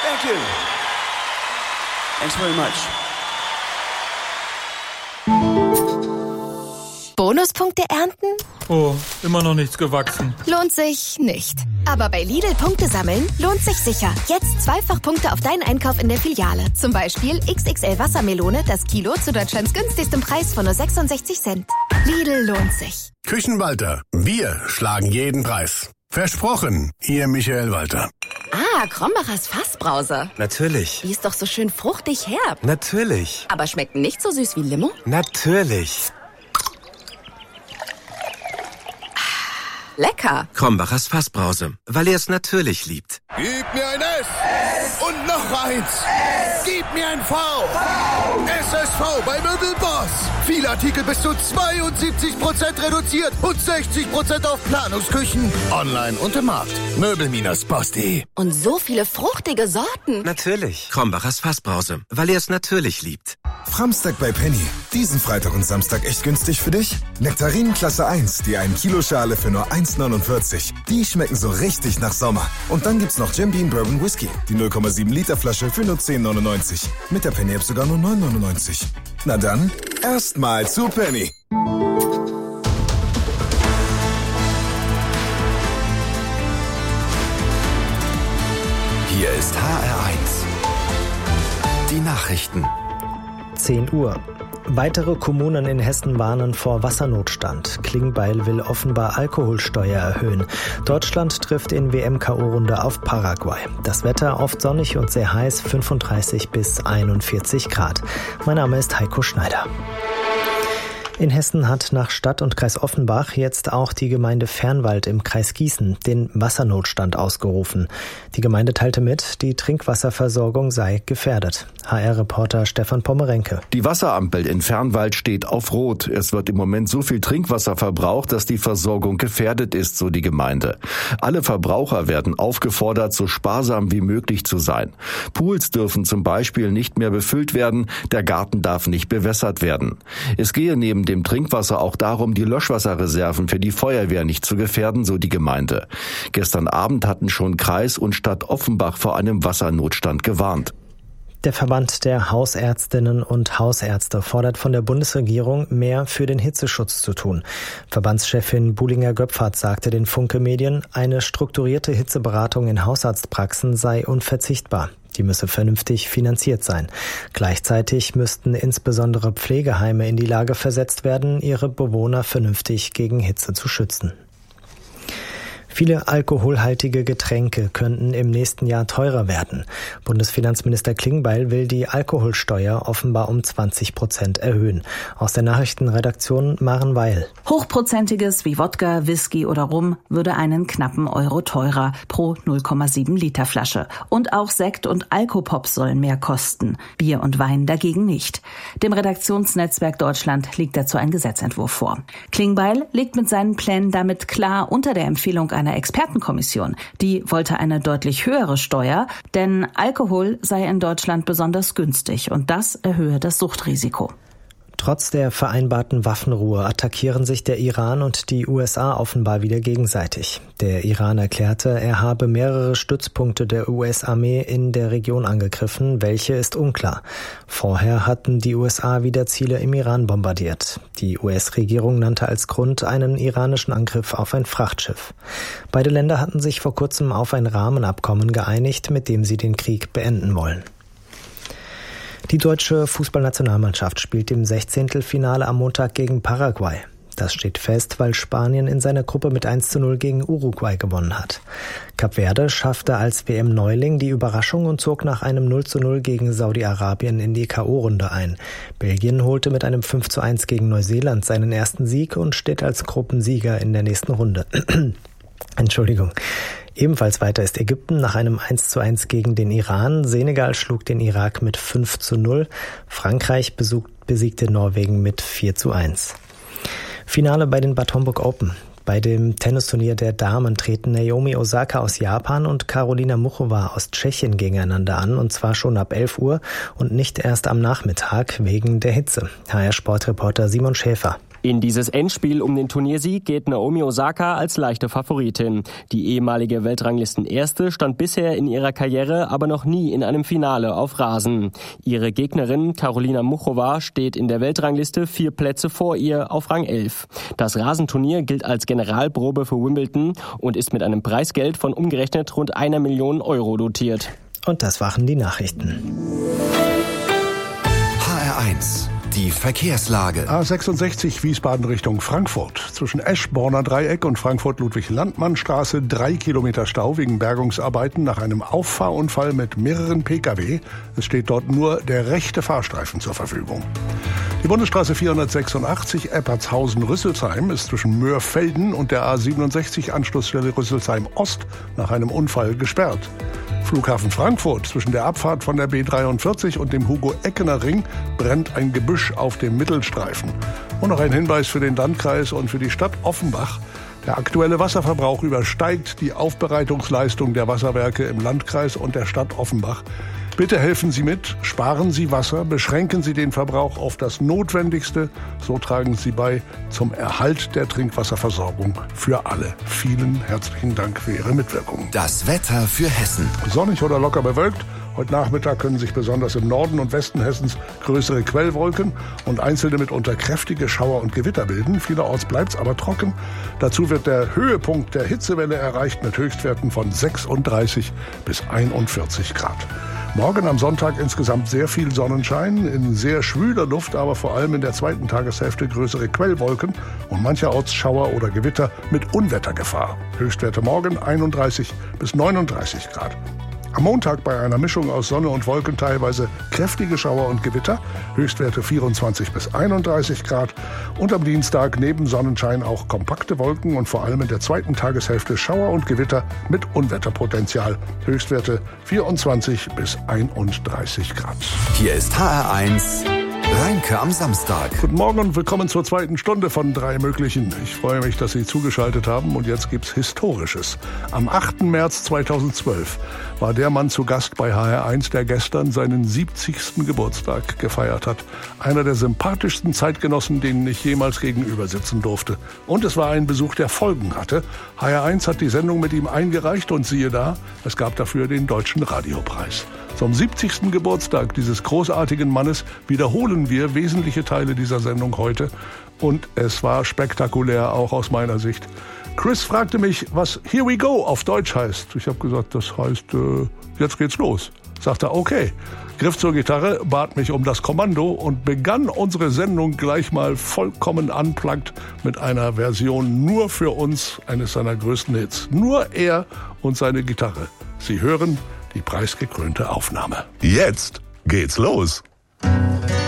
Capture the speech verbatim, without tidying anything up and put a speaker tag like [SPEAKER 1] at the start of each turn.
[SPEAKER 1] Thank you. Thanks very much.
[SPEAKER 2] Bonuspunkte ernten?
[SPEAKER 3] Oh, immer noch nichts gewachsen.
[SPEAKER 2] Lohnt sich nicht. Aber bei Lidl Punkte sammeln lohnt sich sicher. Jetzt zweifach Punkte auf deinen Einkauf in der Filiale. Zum Beispiel X X L Wassermelone, das Kilo zu Deutschlands günstigstem Preis von nur sechsundsechzig Cent. Lidl lohnt sich.
[SPEAKER 4] Küchenwalter, wir schlagen jeden Preis. Versprochen, Ihr Michael Walter.
[SPEAKER 2] Ah, Krombachers Fassbrause.
[SPEAKER 5] Natürlich.
[SPEAKER 2] Die ist doch so schön fruchtig herb.
[SPEAKER 5] Natürlich.
[SPEAKER 2] Aber schmeckt nicht so süß wie Limo?
[SPEAKER 5] Natürlich.
[SPEAKER 2] Lecker.
[SPEAKER 5] Krombachers Fassbrause, weil er es natürlich liebt.
[SPEAKER 4] Gib mir ein S und noch eins. Gib mir ein V. S S V bei Möbelboss. Viele Artikel bis zu zweiundsiebzig Prozent reduziert und sechzig Prozent auf Planungsküchen. Online und im Markt. Möbel-boss punkt de.
[SPEAKER 2] Und so viele fruchtige Sorten.
[SPEAKER 5] Natürlich. Krombachers Fassbrause, weil er es natürlich liebt.
[SPEAKER 6] Framstag bei Penny. Diesen Freitag und Samstag echt günstig für dich? Nektarinen Klasse eins, die ein Kilo Schale für nur eins neunundvierzig. Die schmecken so richtig nach Sommer. Und dann gibt's noch Jim Beam Bourbon Whisky. Die null Komma sieben Liter Flasche für nur zehn neunundneunzig. Mit der Penny-App sogar nur neun neunundneunzig. Na dann, erstmal zu Penny.
[SPEAKER 7] Hier ist H R eins. Die Nachrichten.
[SPEAKER 8] zehn Uhr. Weitere Kommunen in Hessen warnen vor Wassernotstand. Klingbeil will offenbar Alkoholsteuer erhöhen. Deutschland trifft in W M-K O-Runde auf Paraguay. Das Wetter oft sonnig und sehr heiß, fünfunddreißig bis einundvierzig Grad. Mein Name ist Heiko Schneider. In Hessen hat nach Stadt und Kreis Offenbach jetzt auch die Gemeinde Fernwald im Kreis Gießen den Wassernotstand ausgerufen. Die Gemeinde teilte mit, die Trinkwasserversorgung sei gefährdet. H R-Reporter Stefan Pommerenke.
[SPEAKER 9] Die Wasserampel in Fernwald steht auf Rot. Es wird im Moment so viel Trinkwasser verbraucht, dass die Versorgung gefährdet ist, so die Gemeinde. Alle Verbraucher werden aufgefordert, so sparsam wie möglich zu sein. Pools dürfen zum Beispiel nicht mehr befüllt werden, der Garten darf nicht bewässert werden. Es gehe neben dem Trinkwasser auch darum, die Löschwasserreserven für die Feuerwehr nicht zu gefährden, so die Gemeinde. Gestern Abend hatten schon Kreis und Stadt Offenbach vor einem Wassernotstand gewarnt.
[SPEAKER 8] Der Verband der Hausärztinnen und Hausärzte fordert von der Bundesregierung, mehr für den Hitzeschutz zu tun. Verbandschefin Buhlinger-Göpfert sagte den Funke Medien, eine strukturierte Hitzeberatung in Hausarztpraxen sei unverzichtbar. Die müsse vernünftig finanziert sein. Gleichzeitig müssten insbesondere Pflegeheime in die Lage versetzt werden, ihre Bewohner vernünftig gegen Hitze zu schützen. Viele alkoholhaltige Getränke könnten im nächsten Jahr teurer werden. Bundesfinanzminister Klingbeil will die Alkoholsteuer offenbar um zwanzig Prozent erhöhen. Aus der Nachrichtenredaktion Maren Weil.
[SPEAKER 10] Hochprozentiges wie Wodka, Whisky oder Rum würde einen knappen Euro teurer pro null Komma sieben Liter Flasche. Und auch Sekt und Alkopops sollen mehr kosten. Bier und Wein dagegen nicht. Dem Redaktionsnetzwerk Deutschland liegt dazu ein Gesetzentwurf vor. Klingbeil legt mit seinen Plänen damit klar unter der Empfehlung einer Expertenkommission. Die wollte eine deutlich höhere Steuer, denn Alkohol sei in Deutschland besonders günstig und das erhöhe das Suchtrisiko.
[SPEAKER 8] Trotz der vereinbarten Waffenruhe attackieren sich der Iran und die U S A offenbar wieder gegenseitig. Der Iran erklärte, er habe mehrere Stützpunkte der U S-Armee in der Region angegriffen. Welche ist unklar. Vorher hatten die U S A wieder Ziele im Iran bombardiert. Die U S-Regierung nannte als Grund einen iranischen Angriff auf ein Frachtschiff. Beide Länder hatten sich vor kurzem auf ein Rahmenabkommen geeinigt, mit dem sie den Krieg beenden wollen. Die deutsche Fußballnationalmannschaft spielt im Sechzehntelfinale am Montag gegen Paraguay. Das steht fest, weil Spanien in seiner Gruppe mit eins zu null gegen Uruguay gewonnen hat. Kap Verde schaffte als W M-Neuling die Überraschung und zog nach einem null zu null gegen Saudi-Arabien in die K O-Runde ein. Belgien holte mit einem fünf zu eins gegen Neuseeland seinen ersten Sieg und steht als Gruppensieger in der nächsten Runde. Entschuldigung. Ebenfalls weiter ist Ägypten nach einem eins zu eins gegen den Iran. Senegal schlug den Irak mit fünf zu null. Frankreich besiegte Norwegen mit vier zu eins. Finale bei den Bad Homburg Open. Bei dem Tennisturnier der Damen treten Naomi Osaka aus Japan und Karolina Muchova aus Tschechien gegeneinander an, und zwar schon ab elf Uhr und nicht erst am Nachmittag wegen der Hitze. H R-Sportreporter Simon Schäfer.
[SPEAKER 11] In dieses Endspiel um den Turniersieg geht Naomi Osaka als leichte Favoritin. Die ehemalige Weltranglisten-Erste stand bisher in ihrer Karriere aber noch nie in einem Finale auf Rasen. Ihre Gegnerin Karolina Muchova steht in der Weltrangliste vier Plätze vor ihr auf Rang elf. Das Rasenturnier gilt als Generalprobe für Wimbledon und ist mit einem Preisgeld von umgerechnet rund einer Million Euro dotiert.
[SPEAKER 8] Und das waren die Nachrichten.
[SPEAKER 7] H R eins. Die Verkehrslage.
[SPEAKER 12] A sechsundsechzig Wiesbaden Richtung Frankfurt. Zwischen Eschborner Dreieck und Frankfurt-Ludwig-Landmann-Straße drei Kilometer Stau wegen Bergungsarbeiten nach einem Auffahrunfall mit mehreren Pkw. Es steht dort nur der rechte Fahrstreifen zur Verfügung. Die Bundesstraße vierhundertsechsundachtzig Eppertshausen-Rüsselsheim ist zwischen Möhrfelden und der A siebenundsechzig Anschlussstelle Rüsselsheim Ost nach einem Unfall gesperrt. Flughafen Frankfurt. Zwischen der Abfahrt von der B dreiundvierzig und dem Hugo-Eckener-Ring brennt ein Gebüsch auf dem Mittelstreifen. Und noch ein Hinweis für den Landkreis und für die Stadt Offenbach. Der aktuelle Wasserverbrauch übersteigt die Aufbereitungsleistung der Wasserwerke im Landkreis und der Stadt Offenbach. Bitte helfen Sie mit, sparen Sie Wasser, beschränken Sie den Verbrauch auf das Notwendigste. So tragen Sie bei zum Erhalt der Trinkwasserversorgung für alle. Vielen herzlichen Dank für Ihre Mitwirkung.
[SPEAKER 7] Das Wetter für Hessen.
[SPEAKER 12] Sonnig oder locker bewölkt. Heute Nachmittag können sich besonders im Norden und Westen Hessens größere Quellwolken und einzelne mitunter kräftige Schauer und Gewitter bilden. Vielerorts bleibt es aber trocken. Dazu wird der Höhepunkt der Hitzewelle erreicht mit Höchstwerten von sechsunddreißig bis einundvierzig Grad. Morgen am Sonntag insgesamt sehr viel Sonnenschein, in sehr schwüler Luft, aber vor allem in der zweiten Tageshälfte größere Quellwolken und mancherorts Schauer oder Gewitter mit Unwettergefahr. Höchstwerte morgen einunddreißig bis neununddreißig Grad. Am Montag bei einer Mischung aus Sonne und Wolken teilweise kräftige Schauer und Gewitter, Höchstwerte vierundzwanzig bis einunddreißig Grad. Und am Dienstag neben Sonnenschein auch kompakte Wolken und vor allem in der zweiten Tageshälfte Schauer und Gewitter mit Unwetterpotenzial, Höchstwerte vierundzwanzig bis einunddreißig Grad.
[SPEAKER 7] Hier ist H R eins. Reinke am Samstag.
[SPEAKER 12] Guten Morgen und willkommen zur zweiten Stunde von drei möglichen. Ich freue mich, dass Sie zugeschaltet haben und jetzt gibt's Historisches. Am achten März zweitausendzwölf war der Mann zu Gast bei H R eins, der gestern seinen siebzigsten Geburtstag gefeiert hat. Einer der sympathischsten Zeitgenossen, denen ich jemals gegenüber sitzen durfte. Und es war ein Besuch, der Folgen hatte. H R eins hat die Sendung mit ihm eingereicht und siehe da, es gab dafür den Deutschen Radiopreis. Zum siebzigsten Geburtstag dieses großartigen Mannes wiederholen wir wesentliche Teile dieser Sendung heute. Und es war spektakulär, auch aus meiner Sicht. Chris fragte mich, was Here We Go auf Deutsch heißt. Ich habe gesagt, das heißt, äh, jetzt geht's los. Sagte er, okay. Griff zur Gitarre, bat mich um das Kommando und begann unsere Sendung gleich mal vollkommen unplugged mit einer Version nur für uns eines seiner größten Hits. Nur er und seine Gitarre. Sie hören die preisgekrönte Aufnahme.
[SPEAKER 13] Jetzt geht's los.